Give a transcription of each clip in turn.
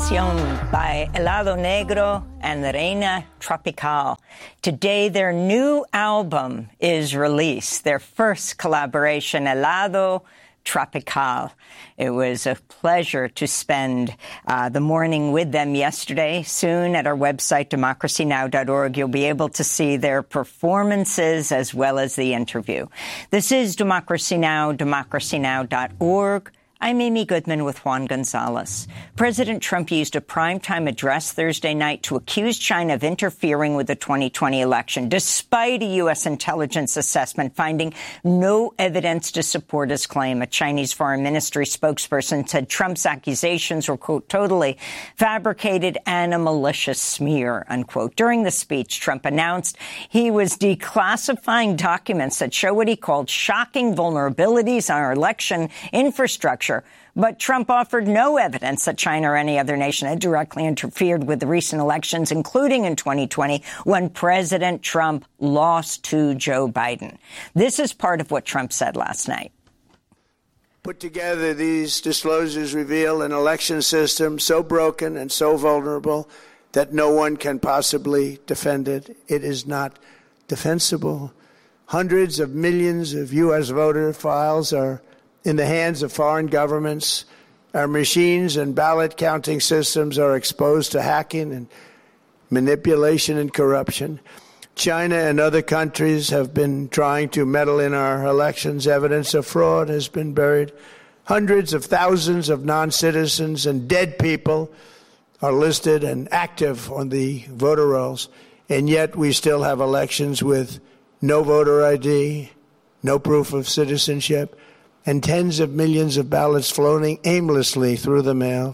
Canción by Helado Negro and Reina Tropical. Today, their new album is released, their first collaboration, Helado Tropical. It was a pleasure to spend the morning with them yesterday. Soon at our website, democracynow.org, you'll be able to see their performances as well as the interview. This is Democracy Now!, democracynow.org. I'm Amy Goodman with Juan Gonzalez. President Trump used a primetime address Thursday night to accuse China of interfering with the 2020 election, despite a U.S. intelligence assessment finding no evidence to support his claim. A Chinese foreign ministry spokesperson said Trump's accusations were, quote, totally fabricated and a malicious smear, unquote. During the speech, Trump announced he was declassifying documents that show what he called shocking vulnerabilities in our election infrastructure. But Trump offered no evidence that China or any other nation had directly interfered with the recent elections, including in 2020, when President Trump lost to Joe Biden. This is part of what Trump said last night. Put together, these disclosures reveal an election system so broken and so vulnerable that no one can possibly defend it. It is not defensible. Hundreds of millions of U.S. voter files are in the hands of foreign governments. Our machines and ballot counting systems are exposed to hacking and manipulation and corruption. China and other countries have been trying to meddle in our elections. Evidence of fraud has been buried. Hundreds of thousands of non-citizens and dead people are listed and active on the voter rolls. And yet we still have elections with no voter ID, no proof of citizenship, and tens of millions of ballots floating aimlessly through the mail.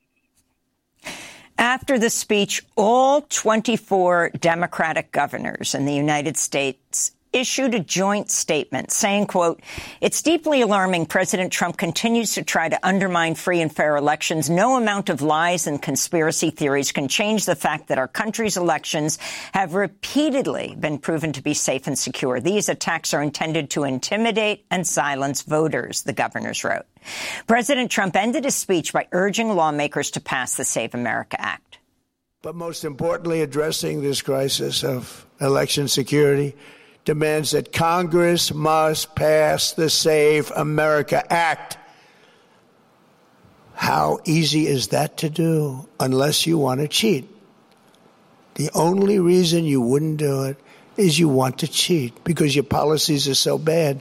After the speech, all 24 Democratic governors in the United States issued a joint statement saying, quote, it's deeply alarming President Trump continues to try to undermine free and fair elections. No amount of lies and conspiracy theories can change the fact that our country's elections have repeatedly been proven to be safe and secure. These attacks are intended to intimidate and silence voters, the governors wrote. President Trump ended his speech by urging lawmakers to pass the Save America Act. But most importantly, addressing this crisis of election security demands that Congress must pass the Save America Act. How easy is that to do unless you want to cheat? The only reason you wouldn't do it is you want to cheat because your policies are so bad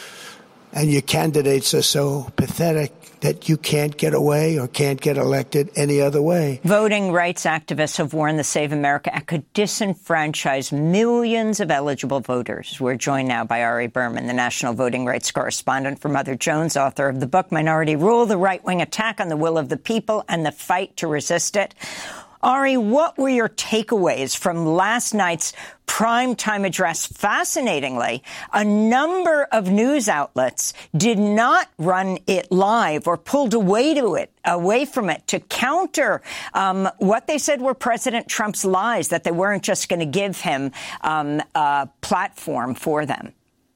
and your candidates are so pathetic that you can't get away or can't get elected any other way. Voting rights activists have warned the Save America Act could disenfranchise millions of eligible voters. We're joined now by Ari Berman, the national voting rights correspondent for Mother Jones, author of the book Minority Rule, The Right-Wing Attack on the Will of the People and the Fight to Resist It. Ari, what were your takeaways from last night's primetime address? Fascinatingly, a number of news outlets did not run it live or pulled away from it to counter what they said were President Trump's lies, that they weren't just going to give him a platform for them.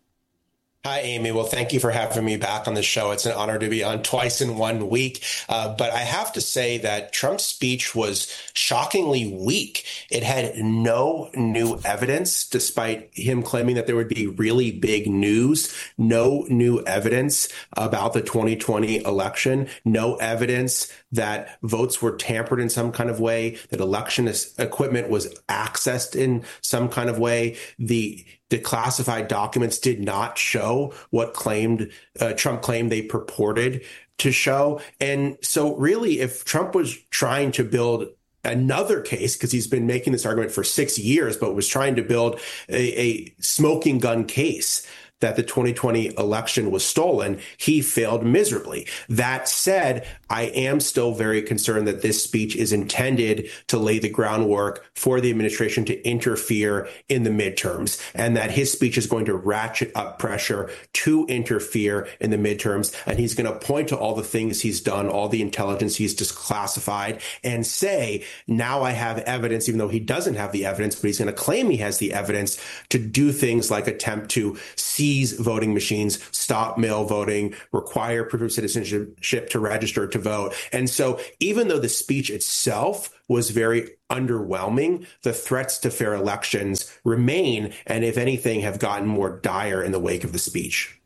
Hi, Amy. Well, thank you for having me back on the show. It's an honor to be on twice in 1 week. But I have to say that Trump's speech was shockingly weak. It had no new evidence, despite him claiming that there would be really big news. No new evidence about the 2020 election. No evidence that votes were tampered in some kind of way, that election equipment was accessed in some kind of way. The declassified documents did not show what Trump claimed they purported to show. And so really, if Trump was trying to build another case, because he's been making this argument for 6 years, but was trying to build a smoking gun case that the 2020 election was stolen, he failed miserably. That said, I am still very concerned that this speech is intended to lay the groundwork for the administration to interfere in the midterms, and that his speech is going to ratchet up pressure to interfere in the midterms. And he's going to point to all the things he's done, all the intelligence he's declassified, and say, now I have evidence, even though he doesn't have the evidence, but he's going to claim he has the evidence to do things like attempt to seize voting machines, stop mail voting, require proof of citizenship to register to vote. And so even though the speech itself was very underwhelming, the threats to fair elections remain, and if anything, have gotten more dire in the wake of the speech.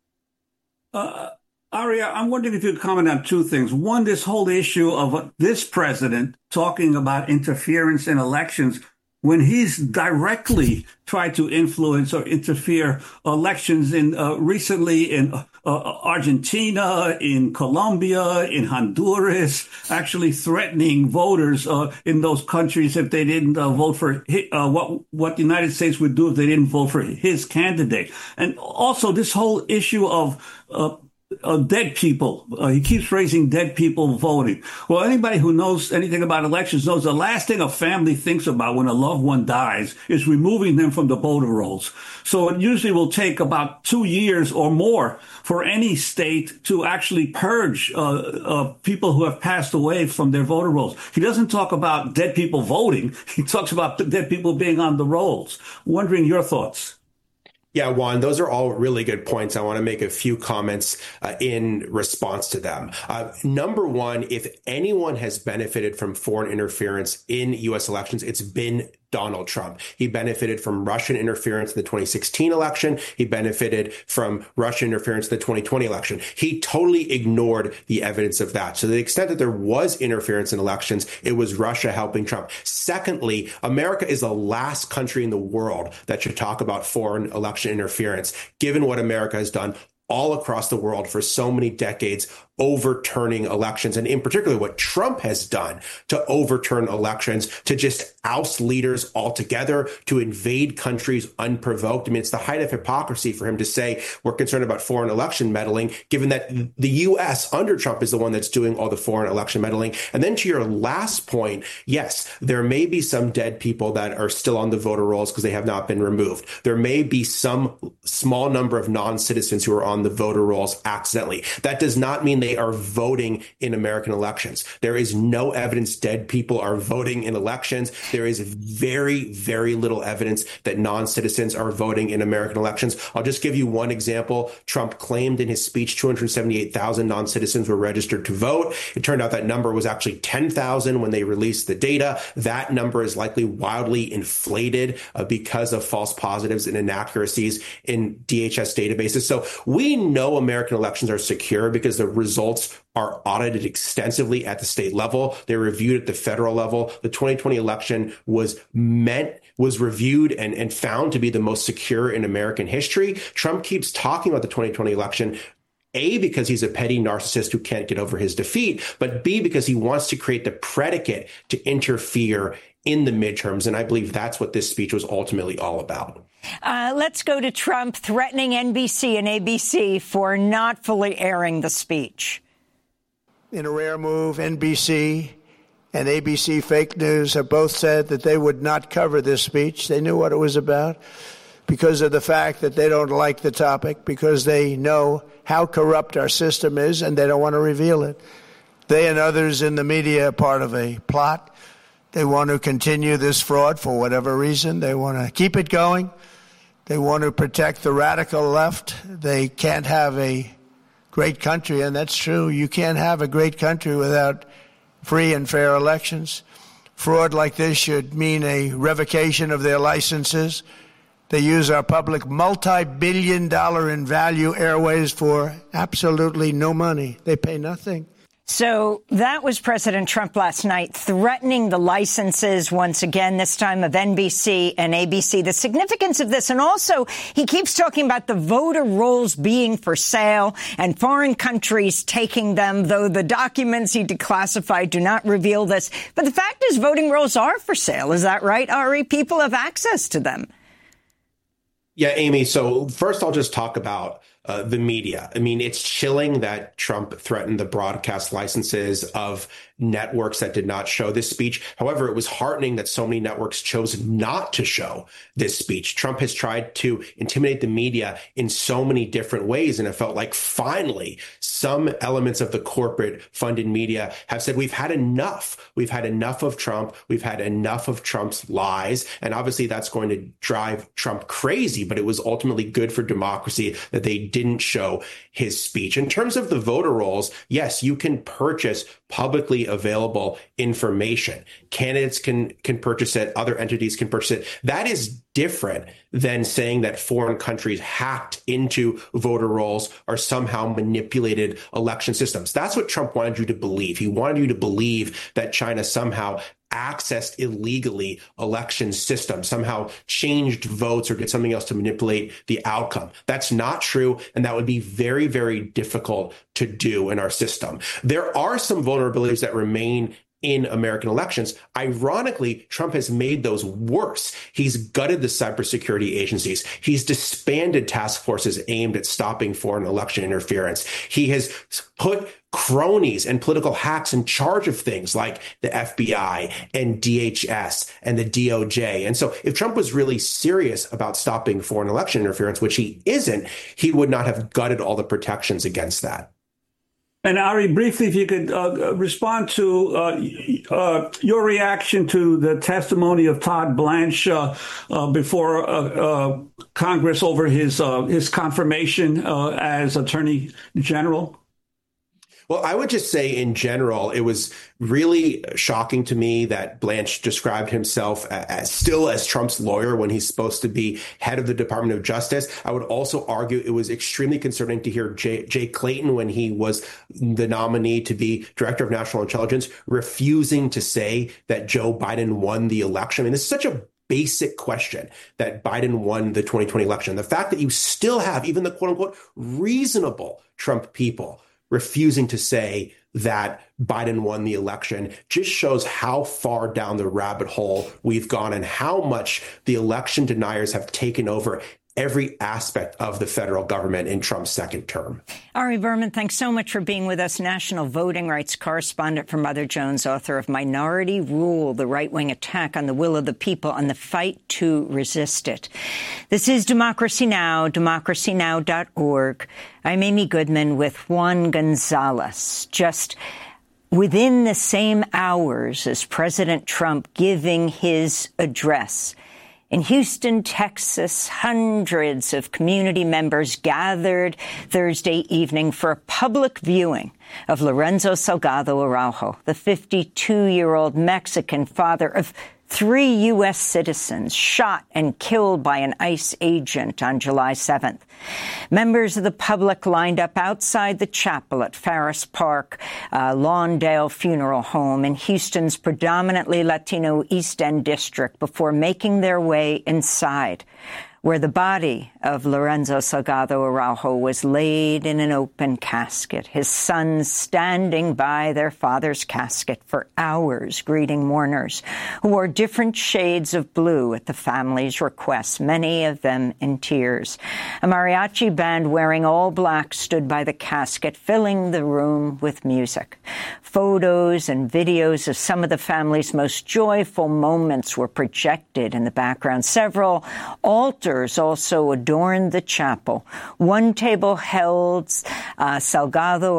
Ari, I'm wondering if you could comment on two things. One, this whole issue of this president talking about interference in elections when he's directly tried to influence or interfere elections in recently in Argentina, in Colombia, in Honduras, actually threatening voters in those countries if they didn't vote for what the United States would do if they didn't vote for his candidate. And also this whole issue of dead people. He keeps raising dead people voting. Well, anybody who knows anything about elections knows the last thing a family thinks about when a loved one dies is removing them from the voter rolls. So it usually will take about 2 years or more for any state to actually purge people who have passed away from their voter rolls. He doesn't talk about dead people voting. He talks about dead people being on the rolls. Wondering your thoughts. Yeah, Juan, those are all really good points. I want to make a few comments in response to them. Number one, if anyone has benefited from foreign interference in U.S. elections, it's been Donald Trump. He benefited from Russian interference in the 2016 election. He benefited from Russian interference in the 2020 election. He totally ignored the evidence of that. So to the extent that there was interference in elections, it was Russia helping Trump. Secondly, America is the last country in the world that should talk about foreign election interference, given what America has done all across the world for so many decades, overturning elections, and in particular what Trump has done to overturn elections, to just oust leaders altogether, to invade countries unprovoked. I mean, it's the height of hypocrisy for him to say we're concerned about foreign election meddling, given that the U.S. under Trump is the one that's doing all the foreign election meddling. And then to your last point, yes, there may be some dead people that are still on the voter rolls because they have not been removed. There may be some small number of non-citizens who are on the voter rolls accidentally. That does not mean they are voting in American elections. There is no evidence dead people are voting in elections. There is very, very little evidence that non-citizens are voting in American elections. I'll just give you one example. Trump claimed in his speech 278,000 non-citizens were registered to vote. It turned out that number was actually 10,000 when they released the data. That number is likely wildly inflated because of false positives and inaccuracies in DHS databases. So we know American elections are secure because the results are audited extensively at the state level. They're reviewed at the federal level. The 2020 election was reviewed and found to be the most secure in American history. Trump keeps talking about the 2020 election, A, because he's a petty narcissist who can't get over his defeat, but B, because he wants to create the predicate to interfere in the midterms. And I believe that's what this speech was ultimately all about. Let's go to Trump threatening NBC and ABC for not fully airing the speech. In a rare move, NBC and ABC Fake News have both said that they would not cover this speech. They knew what it was about because of the fact that they don't like the topic, because they know how corrupt our system is and they don't want to reveal it. They and others in the media are part of a plot. They want to continue this fraud for whatever reason. They want to keep it going. They want to protect the radical left. They can't have a great country, and that's true. You can't have a great country without free and fair elections. Fraud like this should mean a revocation of their licenses. They use our public multi-billion-dollar in value airways for absolutely no money. They pay nothing. So that was President Trump last night threatening the licenses once again, this time of NBC and ABC. The significance of this, and also he keeps talking about the voter rolls being for sale and foreign countries taking them, though the documents he declassified do not reveal this. But the fact is voting rolls are for sale. Is that right, Ari? People have access to them. Yeah, Amy. So first, I'll just talk about the media. I mean, it's chilling that Trump threatened the broadcast licenses of networks that did not show this speech. However, it was heartening that so many networks chose not to show this speech. Trump has tried to intimidate the media in so many different ways, and it felt like finally some elements of the corporate funded media have said, we've had enough. We've had enough of Trump. We've had enough of Trump's lies. And obviously that's going to drive Trump crazy, but it was ultimately good for democracy that they didn't show his speech. In terms of the voter rolls, yes, you can purchase publicly available information. Candidates can purchase it. Other entities can purchase it. That is different than saying that foreign countries hacked into voter rolls or somehow manipulated election systems. That's what Trump wanted you to believe. He wanted you to believe that China somehow accessed illegally election systems, somehow changed votes or did something else to manipulate the outcome. That's not true, and that would be very, very difficult to do in our system. There are some vulnerabilities that remain in American elections. Ironically, Trump has made those worse. He's gutted the cybersecurity agencies. He's disbanded task forces aimed at stopping foreign election interference. He has put cronies and political hacks in charge of things like the FBI and DHS and the DOJ. And so if Trump was really serious about stopping foreign election interference, which he isn't, he would not have gutted all the protections against that. And Ari, briefly, if you could respond to your reaction to the testimony of Todd Blanche before Congress over his confirmation as Attorney General. Well, I would just say in general, it was really shocking to me that Blanche described himself as Trump's lawyer when he's supposed to be head of the Department of Justice. I would also argue it was extremely concerning to hear Jay Clayton, when he was the nominee to be Director of National Intelligence, refusing to say that Joe Biden won the election. I mean, this is such a basic question that Biden won the 2020 election. The fact that you still have even the quote unquote reasonable Trump people refusing to say that Biden won the election just shows how far down the rabbit hole we've gone and how much the election deniers have taken over every aspect of the federal government in Trump's second term. Ari Berman, thanks so much for being with us. National voting rights correspondent for Mother Jones, author of Minority Rule, the right-wing attack on the will of the people and the fight to resist it. This is Democracy Now!, democracynow.org. I'm Amy Goodman with Juan Gonzalez. Just within the same hours as President Trump giving his address, in Houston, Texas, hundreds of community members gathered Thursday evening for a public viewing of Lorenzo Salgado Araujo, the 52-year-old Mexican father of 3 U.S. citizens shot and killed by an ICE agent on July 7th. Members of the public lined up outside the chapel at Farris Park, Lawndale Funeral Home in Houston's predominantly Latino East End district before making their way inside, where the body of Lorenzo Salgado Araujo was laid in an open casket, his sons standing by their father's casket for hours, greeting mourners who wore different shades of blue at the family's request, many of them in tears. A mariachi band wearing all black stood by the casket, filling the room with music. Photos and videos of some of the family's most joyful moments were projected in the background. Several altars also adorned the chapel. One table held Salgado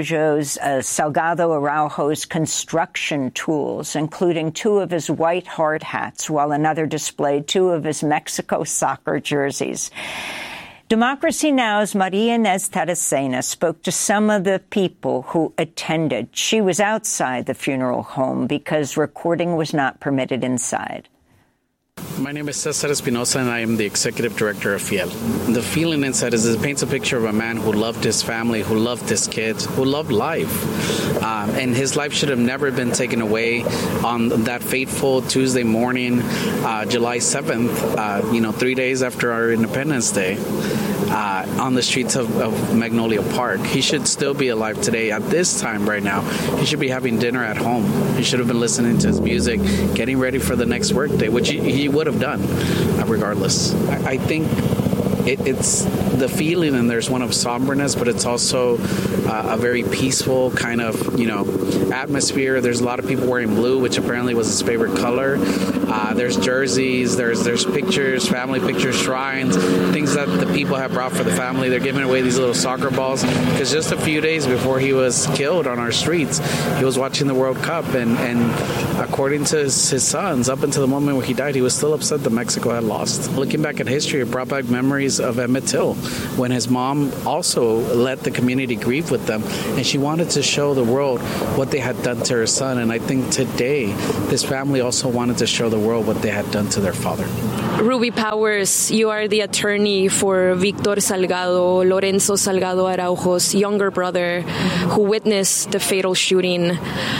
Araujo's construction tools, including 2 of his white hard hats, while another displayed 2 of his Mexico soccer jerseys. Democracy Now!'s Maria Inez Taracena spoke to some of the people who attended. She was outside the funeral home because recording was not permitted inside. My name is Cesar Espinosa, and I am the executive director of Fiel. The feeling inside is it paints a picture of a man who loved his family, who loved his kids, who loved life. And his life should have never been taken away on that fateful Tuesday morning, July 7th, 3 days after our Independence Day. On the streets of Magnolia Park. He should still be alive today at this time right now. He should be having dinner at home. He should have been listening to his music, getting ready for the next workday, which he would have done regardless. I think it's the feeling, and there's one of somberness, but it's also a very peaceful kind of, atmosphere. There's a lot of people wearing blue, which apparently was his favorite color. There's jerseys, there's pictures, family pictures, shrines, things that the people have brought for the family. They're giving away these little soccer balls, because just a few days before he was killed on our streets, he was watching the World Cup, and according to his sons, up until the moment where he died, he was still upset that Mexico had lost. Looking back at history, it brought back memories of Emmett Till, when his mom also let the community grieve with them, and she wanted to show the world what they had done to her son. And I think today, this family also wanted to show the world what they had done to their father. Ruby Powers, you are the attorney for Victor Salgado, Lorenzo Salgado Araujo's younger brother, who witnessed the fatal shooting.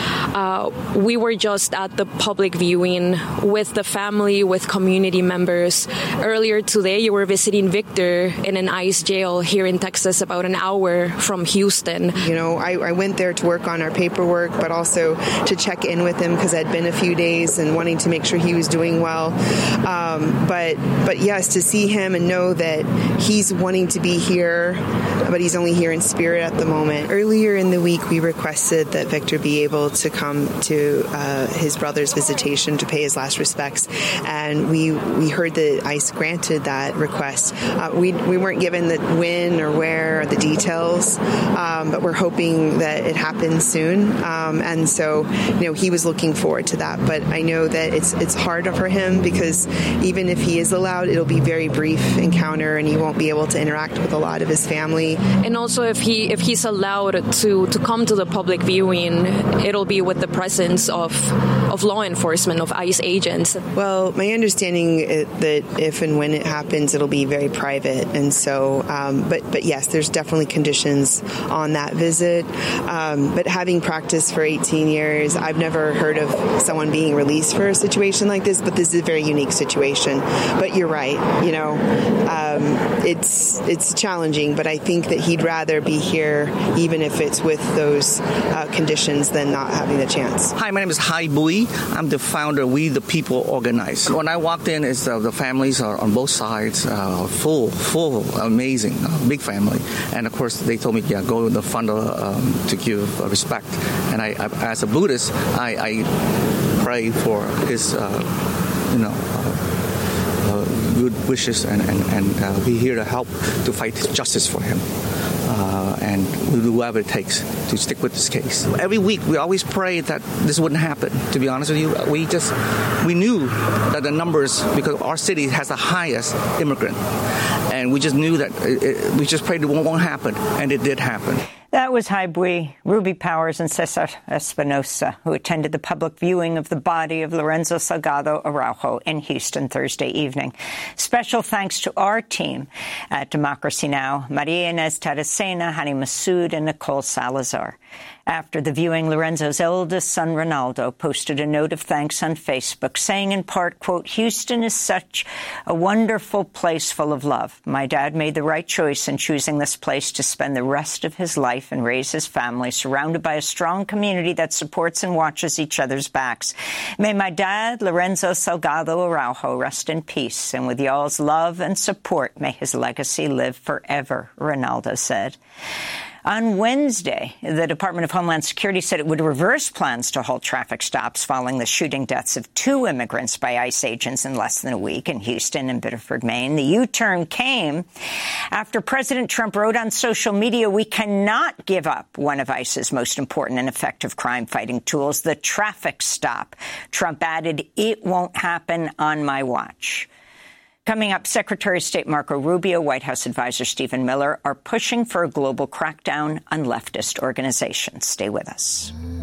We were just at the public viewing with the family, with community members. Earlier today, you were visiting Victor in an ICE jail here in Texas, about an hour from Houston. I went there to work on our paperwork, but also to check in with him because it had been a few days and wanting to make sure he was doing well. But yes, to see him and know that he's wanting to be here, but he's only here in spirit at the moment. Earlier in the week, we requested that Victor be able to come to his brother's visitation to pay his last respects, and we heard that ICE granted that request. We weren't given the when or where or the details, but we're hoping that it happens soon. And so, he was looking forward to that. But I know that it's harder for him because even if he is allowed, it'll be very brief encounter, and he won't be able to interact with a lot of his family. And also, if he's allowed to come to the public viewing, it'll be with the presence of law enforcement, of ICE agents. Well, my understanding is that if and when it happens, it'll be very private. And so, but yes, there's definitely conditions on that visit. But having practiced for 18 years, I've never heard of someone being released for a situation like this, but this is a very unique situation. But you're right, it's challenging, but I think that he'd rather be here, even if it's with those conditions, than not having the chance. Hi, my name is Hai Bui. I'm the founder of We the People Organize. When I walked in, the families are on both sides, full, amazing, big family. And of course, they told me, go in the front to give respect. And I, as a Buddhist, I pray for his, good wishes, and we're here to help to fight justice for him. And we'll do whatever it takes to stick with this case. Every week, we always pray that this wouldn't happen. To be honest with you, we knew that the numbers, because our city has the highest immigrant, and we just knew that we just prayed it won't happen, and it did happen. That was Hai Bui, Ruby Powers, and Cesar Espinosa, who attended the public viewing of the body of Lorenzo Salgado Araujo in Houston Thursday evening. Special thanks to our team at Democracy Now!, Maria Inez Taracena, Hani Massoud, and Nicole Salazar. After the viewing, Lorenzo's eldest son, Ronaldo, posted a note of thanks on Facebook, saying in part, quote, "Houston is such a wonderful place full of love. My dad made the right choice in choosing this place to spend the rest of his life and raise his family, surrounded by a strong community that supports and watches each other's backs. May my dad, Lorenzo Salgado Araujo, rest in peace, and with y'all's love and support, may his legacy live forever," Ronaldo said. On Wednesday, the Department of Homeland Security said it would reverse plans to halt traffic stops following the shooting deaths of 2 immigrants by ICE agents in less than a week in Houston and Biddeford, Maine. The U-turn came after President Trump wrote on social media, "We cannot give up one of ICE's most important and effective crime-fighting tools, the traffic stop." Trump added, "It won't happen on my watch." Coming up, Secretary of State Marco Rubio, White House advisor Stephen Miller are pushing for a global crackdown on leftist organizations. Stay with us.